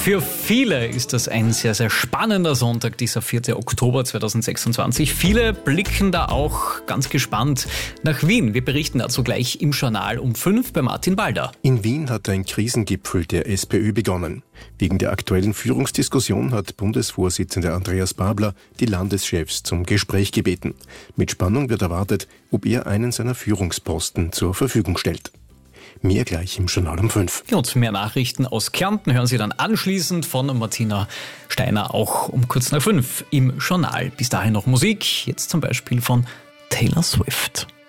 Für viele ist das ein sehr, sehr spannender Sonntag, dieser 4. Oktober 2026. Viele blicken da auch ganz gespannt nach Wien. Wir berichten dazu gleich im Journal um 5 bei Martin Balder. In Wien hat ein Krisengipfel der SPÖ begonnen. Wegen der aktuellen Führungsdiskussion hat Bundesvorsitzender Andreas Babler die Landeschefs zum Gespräch gebeten. Mit Spannung wird erwartet, ob er einen seiner Führungsposten zur Verfügung stellt. Mehr gleich im Journal um 5. Und mehr Nachrichten aus Kärnten hören Sie dann anschließend von Martina Steiner auch um kurz nach 5 im Journal. Bis dahin noch Musik, jetzt zum Beispiel von Taylor Swift.